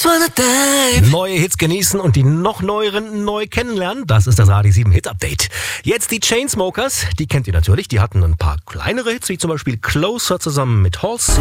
Neue Hits genießen und die noch neueren neu kennenlernen, das ist das Radio 7 Hit Update. Jetzt die Chainsmokers, die kennt ihr natürlich, die hatten ein paar kleinere Hits, wie zum Beispiel Closer zusammen mit Halsey.